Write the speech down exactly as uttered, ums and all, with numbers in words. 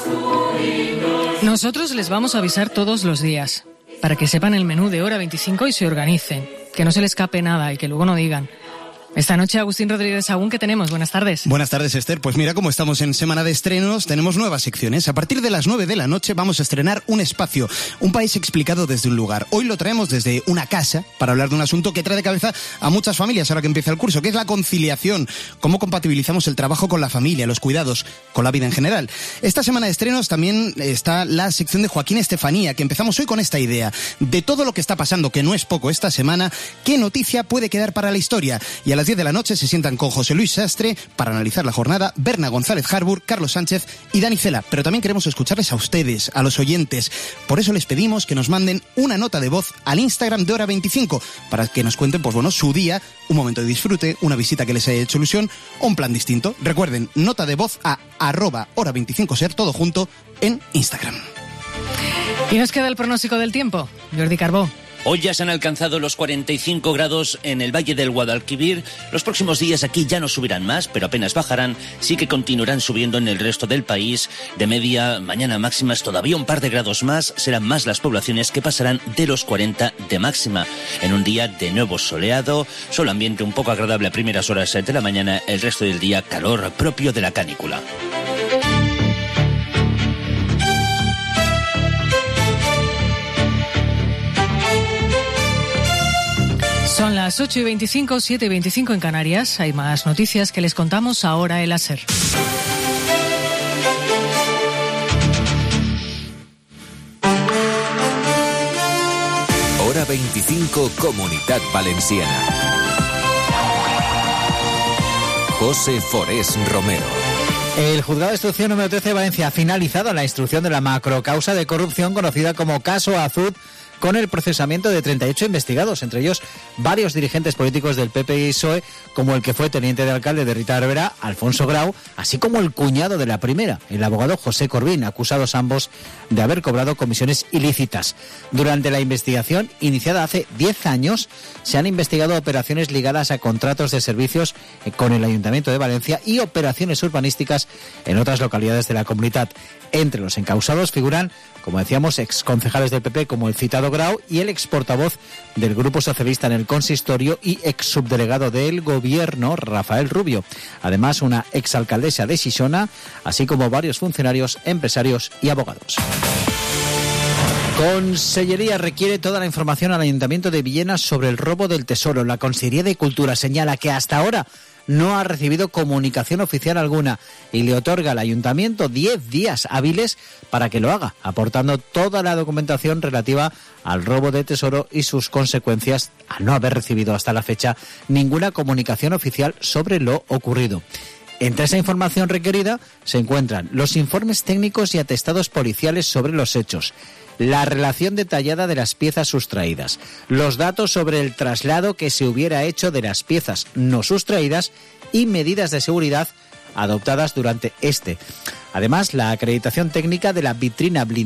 Nosotros les vamos a avisar todos los días, para que sepan el menú de Hora veinticinco y se organicen, que no se les escape nada y que luego no digan. Esta noche, Agustín Rodríguez Sagún, ¿qué tenemos? Buenas tardes. Buenas tardes, Esther. Pues mira, como estamos en semana de estrenos, tenemos nuevas secciones. A partir de las nueve de la noche vamos a estrenar Un Espacio, un país explicado desde un lugar. Hoy lo traemos desde una casa para hablar de un asunto que trae de cabeza a muchas familias ahora que empieza el curso, que es la conciliación. Cómo compatibilizamos el trabajo con la familia, los cuidados, con la vida en general. Esta semana de estrenos también está la sección de Joaquín Estefanía, que empezamos hoy con esta idea. De todo lo que está pasando, que no es poco esta semana, ¿qué noticia puede quedar para la historia? Y a las diez de la noche se sientan con José Luis Sastre para analizar la jornada, Berna González Harbour, Carlos Sánchez y Dani Cela. Pero también queremos escucharles a ustedes, a los oyentes. Por eso les pedimos que nos manden una nota de voz al Instagram de Hora veinticinco para que nos cuenten, pues bueno, su día, un momento de disfrute, una visita que les haya hecho ilusión o un plan distinto. Recuerden, nota de voz a arroba hora veinticinco ser, todo junto, en Instagram. ¿Y nos queda el pronóstico del tiempo? Jordi Carbó. Hoy ya se han alcanzado los cuarenta y cinco grados en el Valle del Guadalquivir. Los próximos días aquí ya no subirán más, pero apenas bajarán. Sí que continuarán subiendo en el resto del país. De media, mañana máximas todavía un par de grados más. Serán más las poblaciones que pasarán de los cuarenta de máxima. En un día de nuevo soleado, sol ambiente un poco agradable a primeras horas de la mañana. El resto del día calor propio de la canícula. Son las ocho y veinticinco, siete y veinticinco en Canarias. Hay más noticias que les contamos ahora en la SER. Hora veinticinco, Comunitat Valenciana. José Forés Romero. El Juzgado de Instrucción número trece de Valencia ha finalizado la instrucción de la macrocausa de corrupción conocida como Caso Azud, con el procesamiento de treinta y ocho investigados, entre ellos varios dirigentes políticos del P P y P S O E, como el que fue teniente de alcalde de Rita Barberá, Alfonso Grau, así como el cuñado de la primera, el abogado José Corbín, acusados ambos de haber cobrado comisiones ilícitas. Durante la investigación, iniciada hace diez años, se han investigado operaciones ligadas a contratos de servicios con el Ayuntamiento de Valencia y operaciones urbanísticas en otras localidades de la comunidad. Entre los encausados figuran, como decíamos, exconcejales del P P como el citado Grau y el exportavoz del Grupo Socialista en el consistorio y exsubdelegado del Gobierno, Rafael Rubio. Además, una exalcaldesa de Xixona, así como varios funcionarios, empresarios y abogados. Consellería requiere toda la información al Ayuntamiento de Villena sobre el robo del tesoro. La Consellería de Cultura señala que hasta ahora no ha recibido comunicación oficial alguna y le otorga al Ayuntamiento diez días hábiles para que lo haga, aportando toda la documentación relativa al robo de tesoro y sus consecuencias, al no haber recibido hasta la fecha ninguna comunicación oficial sobre lo ocurrido. Entre esa información requerida se encuentran los informes técnicos y atestados policiales sobre los hechos, la relación detallada de las piezas sustraídas, los datos sobre el traslado que se hubiera hecho de las piezas no sustraídas y medidas de seguridad adoptadas durante este. Además, la acreditación técnica de la vitrina blindada